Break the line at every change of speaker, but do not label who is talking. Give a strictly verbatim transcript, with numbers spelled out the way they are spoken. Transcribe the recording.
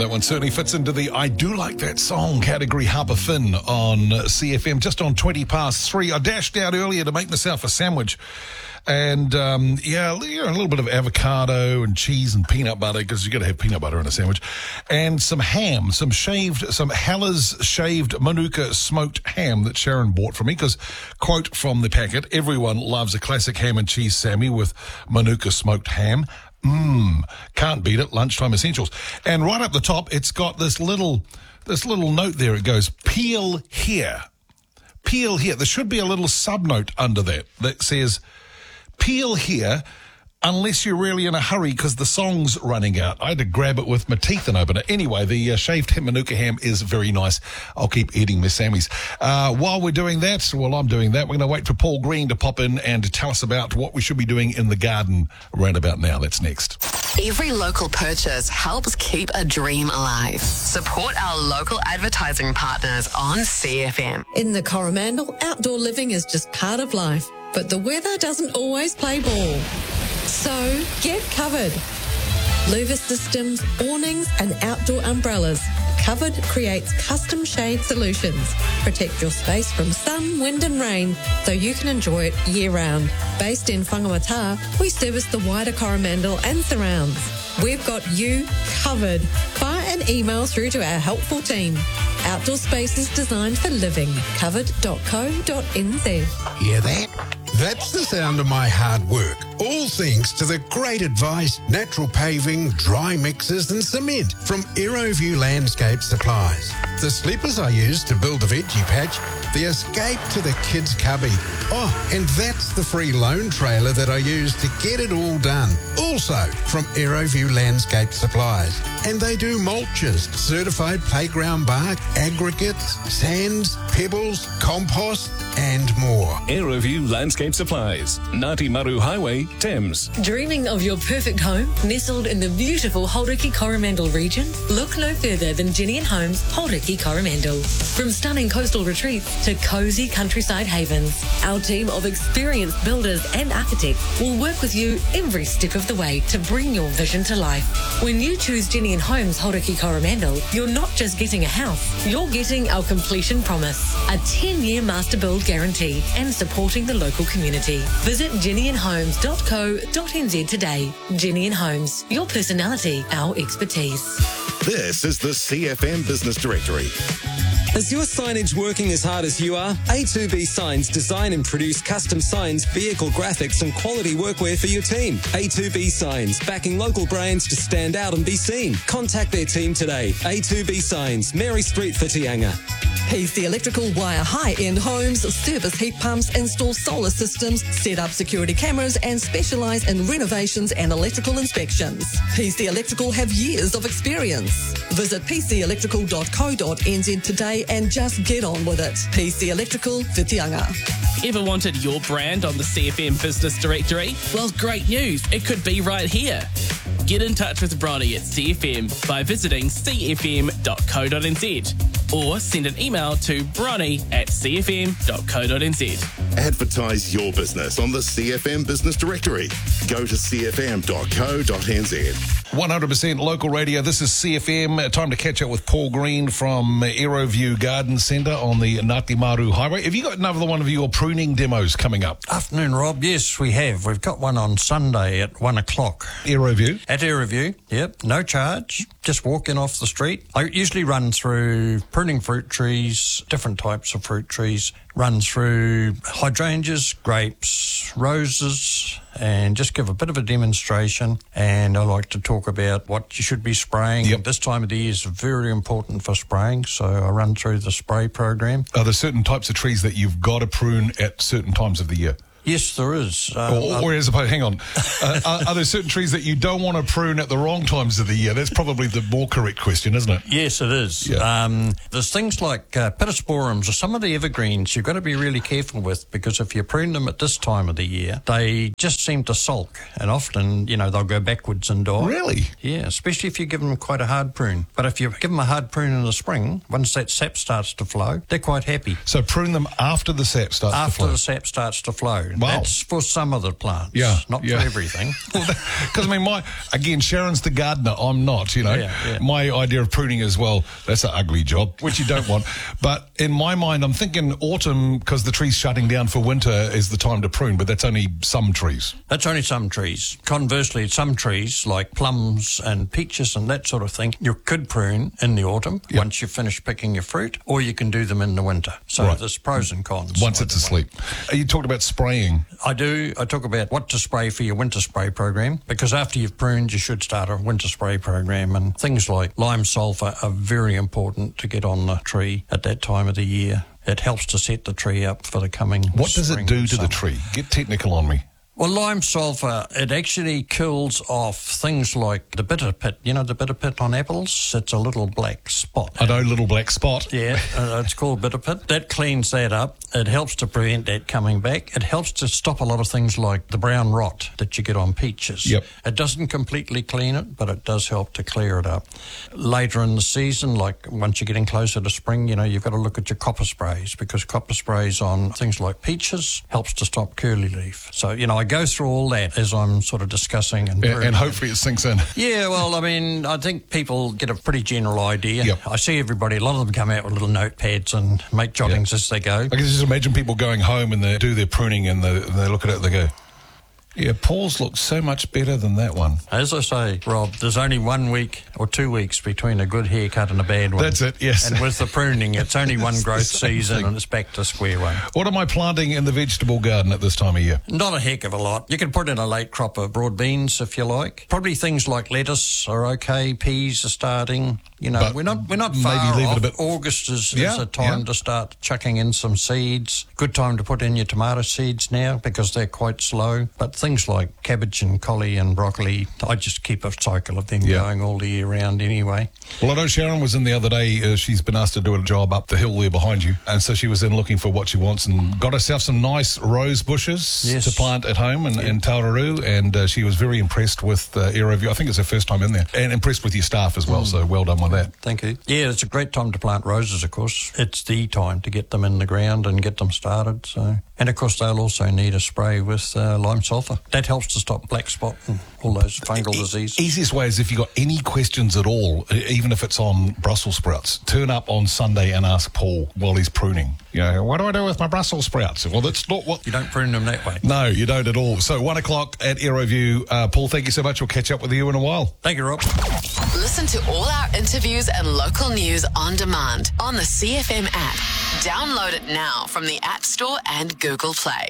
That one certainly fits into the I do like that song category. Harper Finn on C F M, just on twenty past three. I dashed out earlier to make myself a sandwich. And, um, yeah, you know, a little bit of avocado and cheese and peanut butter, because you've got to have peanut butter in a sandwich. And some ham, some shaved, some Haller's shaved Manuka smoked ham that Sharon bought for me, because, quote from the packet, everyone loves a classic ham and cheese Sammy with Manuka smoked ham. Mmm, can't beat it. Lunchtime essentials. And right up the top, it's got this little, this little note there. It goes, peel here. Peel here. There should be a little sub-note under that that says, peel here unless you're really in a hurry because the song's running out. I had to grab it with my teeth and open it. Anyway, the uh, shaved Manuka ham is very nice. I'll keep eating Miss Sammy's. Uh, while we're doing that, while I'm doing that, we're going to wait for Paul Green to pop in and to tell us about what we should be doing in the garden right about now. That's next.
Every local purchase helps keep a dream alive. Support our local advertising partners on C F M.
In the Coromandel, outdoor living is just part of life, but the weather doesn't always play ball. So get covered. Louver systems, awnings and outdoor umbrellas. Covered creates custom shade solutions. Protect your space from sun, wind and rain so you can enjoy it year-round. Based in Whangamata, we service the wider Coromandel and surrounds. We've got you covered. Fire an email through to our helpful team. Outdoor spaces designed for living. covered dot co dot n z.
Hear that? That's the sound of my hard work. All thanks to the great advice, natural paving, dry mixes and cement from Aeroview Landscape Supplies. The slippers I use to build the veggie patch, the escape to the kids' cubby. Oh, and that's the free loan trailer that I use to get it all done. Also from Aeroview Landscape Supplies. And they do mulches, certified playground bark, aggregates, sands, pebbles, compost and more.
Aeroview Landscape Supplies, Ngāti Maru Highway, Thames.
Dreaming of your perfect home nestled in the beautiful Hauriki Coromandel region? Look no further than Ginian Homes, Hauriki Coromandel. From stunning coastal retreats to cosy countryside havens, our team of experienced builders and architects will work with you every step of the way to bring your vision to life. When you choose Ginian Homes, Hauriki Coromandel, you're not just getting a house, you're getting our completion promise, a ten-year master build guarantee and supporting the local community. Visit ginian homes dot co dot n z today. Ginian Homes, your personality, our expertise.
This is the C F M Business Directory.
Is your signage working as hard as you are? A two B Signs design and produce custom signs, vehicle graphics and quality workwear for your team. A two B Signs, backing local brands to stand out and be seen. Contact their team today. A two B Signs, Mary Street, Whitianga.
P C Electrical wire high-end homes, service heat pumps, install solar systems, set up security cameras and specialise in renovations and electrical inspections. P C Electrical have years of experience. Visit p c electrical dot co dot n z today and just get on with it. P C Electrical, Whitianga.
Ever wanted your brand on the C F M Business Directory? Well, great news. It could be right here. Get in touch with Bronny at C F M by visiting c f m dot co dot n z or send an email to bronny at c f m dot co dot n z.
Advertise your business on the C F M Business Directory. Go to c f m dot co dot n z.
one hundred percent local radio. This is C F M. Time to catch up with Paul Green from Aeroview Garden Centre on the Ngāti Maru Highway. Have you got another one of your pruning demos coming up?
Afternoon, Rob. Yes, we have. We've got one on Sunday at one o'clock.
Aeroview?
At Aeroview, yep. No charge. Just walk in off the street. I usually run through pruning fruit trees, different types of fruit trees, run through hydrangeas, grapes, roses, and just give a bit of a demonstration. And I like to talk about what you should be spraying.
Yep.
This time of the year is very important for spraying, so I run through the spray program.
Are there certain types of trees that you've got to prune at certain times of the year?
Yes, there is.
Um, or, or as opposed, hang on, uh, are, are there certain trees that you don't want to prune at the wrong times of the year? That's probably the more correct question, isn't it?
Yes, it is.
Yeah.
Um, there's things like uh, pittosporums or some of the evergreens you've got to be really careful with, because if you prune them at this time of the year, they just seem to sulk, and often, you know, they'll go backwards and die.
Really?
Yeah, especially if you give them quite a hard prune. But if you give them a hard prune in the spring, once that sap starts to flow, they're quite happy.
So prune them after the sap starts
after
to flow?
After the sap starts to flow. prune.
Wow.
That's for some of the plants,
Yeah,
not
yeah.
for everything.
Because, I mean, my again, Sharon's the gardener. I'm not, you know.
Yeah, yeah.
My idea of pruning is, well, that's an ugly job, which you don't want. But in my mind, I'm thinking autumn, because the tree's shutting down for winter, is the time to prune, but that's only some trees.
That's only some trees. Conversely, some trees like plums and peaches and that sort of thing, you could prune in the autumn
Yep.
once you finish picking your fruit, or you can do them in the winter. So
Right.
there's pros and cons.
Once
either
it's
way.
asleep. You talked about spraying.
I do. I talk about what to spray for your winter spray program, because after you've pruned, you should start a winter spray program, and things like lime sulphur are very important to get on the tree at that time of the year. It helps to set the tree up for the coming
What does it
spring
do
and
to the
summer.
tree? Get technical on me.
Well, lime sulphur, it actually kills off things like the bitter pit. You know the bitter pit on apples? It's a little black spot.
I know, little black spot.
Yeah, uh, it's called bitter pit. That cleans that up. It helps to prevent that coming back. It helps to stop a lot of things like the brown rot that you get on peaches.
Yep.
It doesn't completely clean it, but it does help to clear it up. Later in the season, like once you're getting closer to spring, you know, you've got to look at your copper sprays, because copper sprays on things like peaches helps to stop curly leaf. So, you know, I go through all that as I'm sort of discussing. And,
And, and hopefully it sinks in.
yeah, well, I mean, I think people get a pretty general idea.
Yep.
I see everybody, a lot of them come out with little notepads and make jottings
Yep.
as they go.
I can just imagine people going home and they do their pruning and they, and they look at it and they go, yeah, Paul's looks so much better than that one.
As I say, Rob, there's only one week or two weeks between a good haircut and a bad one.
That's it, yes.
And with the pruning, it's only one
It's the
growth
same
season
thing.
and it's back to square one.
What am I planting in the vegetable garden at this time of year?
Not a heck of a lot. You can put in a late crop of broad beans if you like. Probably things like lettuce are okay. Peas are starting. You know,
But
we're not we're not
maybe
far
leave it
off.
a bit-
August is,
Yeah,
is a time
yeah.
to start chucking in some seeds. Good time to put in your tomato seeds now because they're quite slow. But things like cabbage and collie and broccoli, I just keep a cycle of them
Yeah.
going all the year round anyway.
Well, I know Sharon was in the other day. Uh, she's been asked to do a job up the hill there behind you. And so she was in looking for what she wants and got herself some nice rose bushes
Yes.
to plant at home in, in Tauraroo. And uh, she was very impressed with uh, AeroView. I think it's her first time in there. And impressed with your staff as well. So well done with that.
Thank you. Yeah, it's a great time to plant roses, of course. It's the time to get them in the ground and get them started. So, and of course, they'll also need a spray with uh, lime sulphur. That helps to stop black spot and all those fungal diseases.
Easiest way is if you've got any questions at all, e- even if it's on Brussels sprouts, turn up on Sunday and ask Paul while he's pruning. You know, what do I do with my Brussels sprouts? Well, that's not what...
You don't prune them that way.
No, you don't at all. So one o'clock at AeroView. Uh, Paul, thank you so much. We'll catch up with you in a while.
Thank you, Rob.
Listen to all our interviews and local news on demand on the C F M app. Download it now from the App Store and Google Play.